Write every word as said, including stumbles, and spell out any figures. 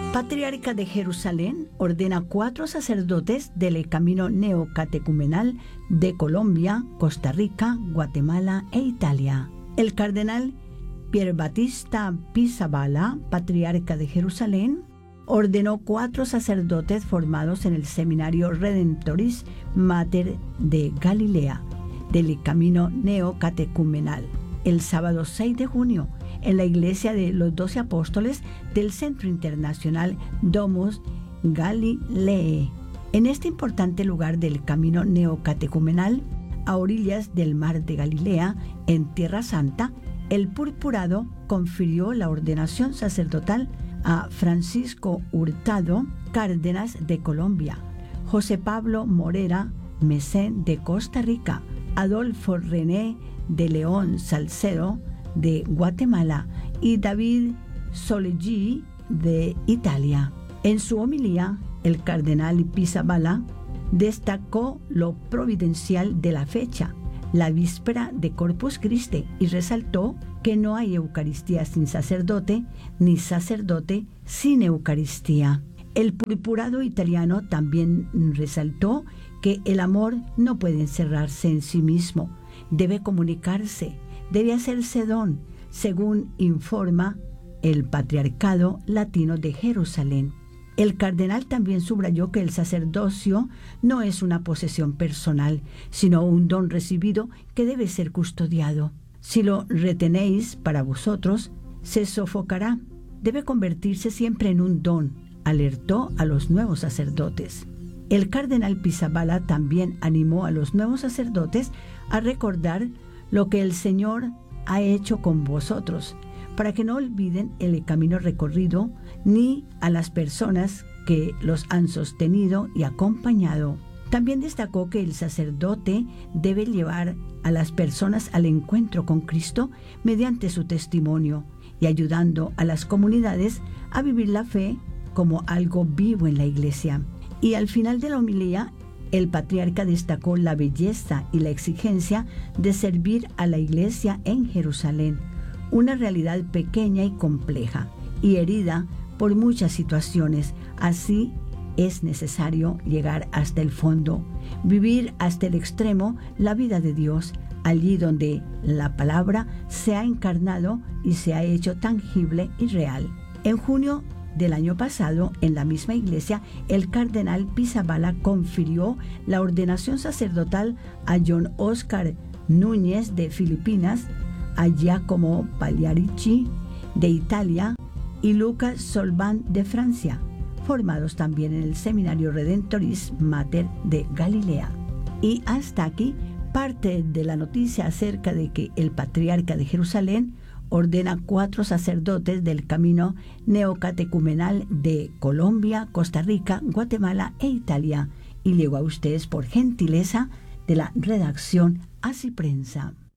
Patriarca de Jerusalén ordena cuatro sacerdotes del camino neocatecumenal de Colombia, Costa Rica, Guatemala e Italia. El cardenal Pier Battista Pizzaballa, patriarca de Jerusalén, ordenó cuatro sacerdotes formados en el Seminario Redemptoris Mater de Galilea, del camino neocatecumenal, el sábado seis de junio, en la iglesia de los doce apóstoles del Centro Internacional Domus Galileae. En este importante lugar del camino neocatecumenal, a orillas del mar de Galilea, en Tierra Santa, el purpurado confirió la ordenación sacerdotal a Francisco Hurtado Cárdenas de Colombia, José Pablo Morera Mesén de Costa Rica, Adolfo René de León Salcedo de Guatemala y David Soleggi de Italia. En su homilía, el cardenal Pizzaballa destacó lo providencial de la fecha, la víspera de Corpus Christi, y resaltó que no hay Eucaristía sin sacerdote, ni sacerdote sin Eucaristía. El purpurado italiano también resaltó que el amor no puede encerrarse en sí mismo, debe comunicarse, debe hacerse don, según informa el Patriarcado Latino de Jerusalén. El cardenal también subrayó que el sacerdocio no es una posesión personal, sino un don recibido que debe ser custodiado. Si lo retenéis para vosotros, se sofocará. Debe convertirse siempre en un don, alertó a los nuevos sacerdotes. El cardenal Pizzaballa también animó a los nuevos sacerdotes a recordar lo que el Señor ha hecho con vosotros, para que no olviden el camino recorrido ni a las personas que los han sostenido y acompañado. También destacó que el sacerdote debe llevar a las personas al encuentro con Cristo mediante su testimonio y ayudando a las comunidades a vivir la fe como algo vivo en la iglesia. Y al final de la homilía, el patriarca destacó la belleza y la exigencia de servir a la iglesia en Jerusalén, una realidad pequeña y compleja y herida por muchas situaciones. Así es necesario llegar hasta el fondo, vivir hasta el extremo la vida de Dios, allí donde la palabra se ha encarnado y se ha hecho tangible y real. En junio del año pasado, en la misma iglesia, el cardenal Pizzaballa confirió la ordenación sacerdotal a John Oscar Núñez de Filipinas, a Giacomo Pagliarici de Italia y Lucas Solván de Francia, formados también en el Seminario Redemptoris Mater de Galilea. Y hasta aquí parte de la noticia acerca de que el patriarca de Jerusalén ordena cuatro sacerdotes del camino neocatecumenal de Colombia, Costa Rica, Guatemala e Italia, y llegó a ustedes por gentileza de la redacción Así Prensa.